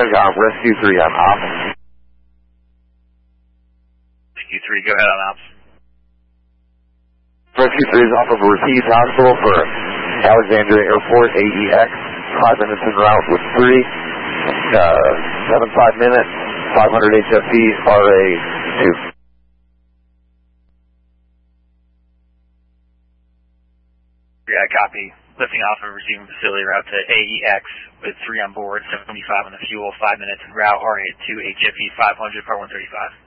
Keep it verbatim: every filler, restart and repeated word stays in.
CENTCOM, Rescue three on ops. Rescue three, go ahead on ops. Rescue three is off of a Rafis Hospital for Alexandria Airport, A E X, five minutes en route with three, uh, seven five minutes, five hundred H F E, R A two. Yeah, copy. Lifting off of a receiving facility route to A E X with three on board, seventy-five on the fuel, five minutes en route, R A two, H F E five hundred, part one thirty-five.